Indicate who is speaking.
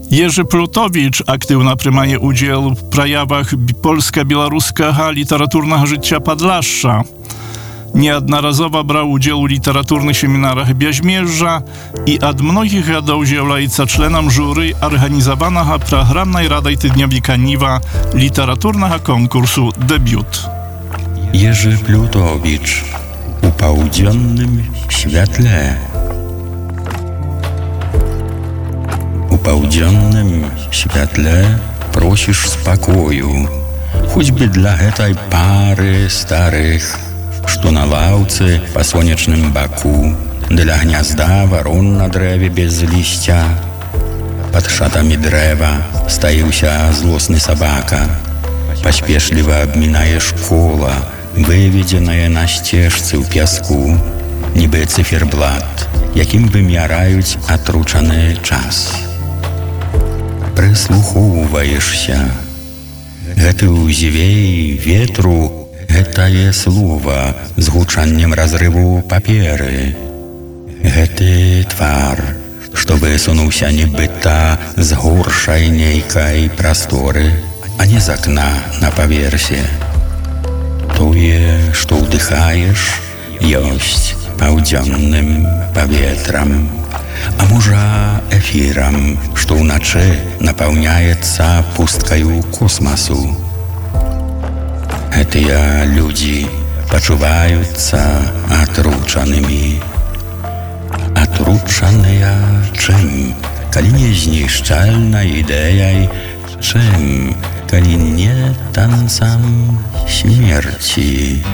Speaker 1: Jerzy Plutowicz aktywna prymanie udział w prejawach polska-białoruskiego literaturnego życia Podlasza. Niejednorazowo brał udział w literaturnych seminarach Biaźmierza i od mnogich lat zjawляется członem jury organizowanego programnej Radой Tygodniowika Niwa literaturnego konkursu Debiut.
Speaker 2: Jerzy Plutowicz u południonym świetle. U południonym świetle prosisz spokoju, choćby dla tej pary starych, что на лаўцы па сонечным баку, для гнязда ворон на дрэве без лісця. Пад шатамі дрэва стаіўся злосны сабака, паспешліва абмінае школа, выведзеная на сцежцы ў пяску, нібы циферблат, якім вымяраюць атручаны час. Прыслухоўваешся, гэты ўзвей ветру, гэтае слова з гучаннем разрыву паперы. Гэты твар, што высунуўся нібыта з горшай нейкай прасторы, а не з акна на паверсе. Тое, што ўдыхаеш, ёсць паўдзённым паветрам, а можа эфірам, што ўначы напаўняецца пусткаю космасу. Гэтыя людзі пачуваюцца атручанымі. Атручаныя чым? Калі не знішчальнай ідэяй, чым? Калі не танцам смерці.